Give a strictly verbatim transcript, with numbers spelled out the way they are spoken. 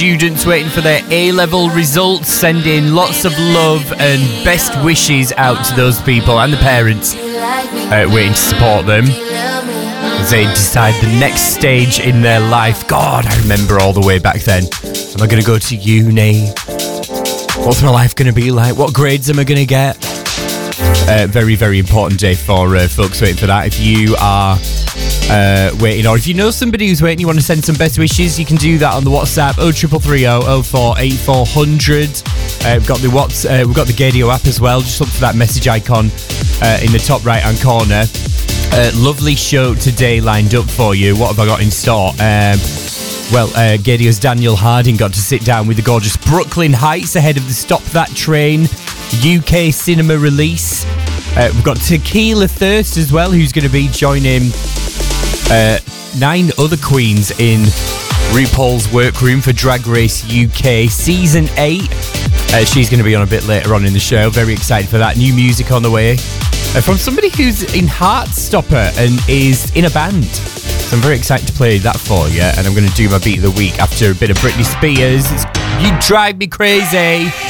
Students waiting for their A-level results, sending lots of love and best wishes out to those people and the parents uh, waiting to support them as they decide the next stage in their life. God, I remember all the way back then. Am I going to go to uni? What's my life going to be like? What grades am I going to get? Uh, very, very important day for uh, folks waiting for that. If you are uh, waiting, or if you know somebody who's waiting, you want to send some best wishes, you can do that on the WhatsApp oh triple three oh oh four eight four hundred. Uh, we've got the what's uh, we've got the Gadio app as well. Just look for that message icon uh, in the top right hand corner. Uh, lovely show today lined up for you. What have I got in store? Um, Well, uh, Gadio's Daniel Harding got to sit down with the gorgeous Brooklyn Heights ahead of the Stop That Train U K cinema release. Uh, we've got Tequila Thirst as well, who's going to be joining uh, nine other queens in RuPaul's Workroom for Drag Race U K Season eight. Uh, she's going to be on a bit later on in the show. Very excited for that. New music on the way uh, from somebody who's in Heartstopper and is in a band. So I'm very excited to play that for you, and I'm going to do my beat of the week after a bit of Britney Spears. It's You Drive Me Crazy.